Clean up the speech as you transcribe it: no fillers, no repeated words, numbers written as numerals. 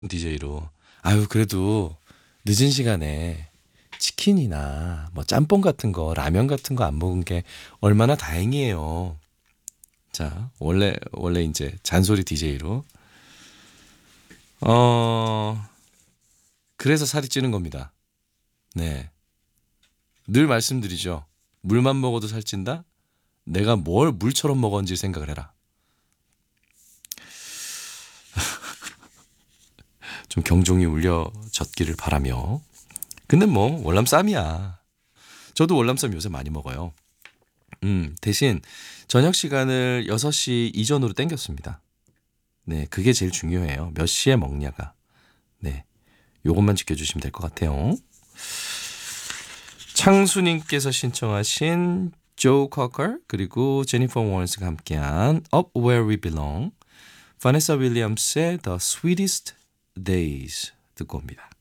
DJ로. 아유, 그래도 늦은 시간에 치킨이나 뭐 짬뽕 같은 거, 라면 같은 거 안 먹은 게 얼마나 다행이에요. 자, 원래 이제 잔소리 DJ로. 어, 그래서 살이 찌는 겁니다. 네. 늘 말씀드리죠. 물만 먹어도 살찐다? 내가 뭘 물처럼 먹었는지 생각을 해라. 좀 경종이 울려졌기를 바라며. 근데 뭐 월남 쌈이야. 저도 월남 쌈 요새 많이 먹어요. 대신 저녁 시간을 6시 이전으로 땡겼습니다. 네, 그게 제일 중요해요. 몇 시에 먹냐가. 네, 요것만 지켜주시면 될 것 같아요. 창수님께서 신청하신 조 커커 그리고 제니퍼 워런스가 함께한 Up Where We Belong, 바네사 윌리엄스의 The Sweetest Days 듣고 옵니다.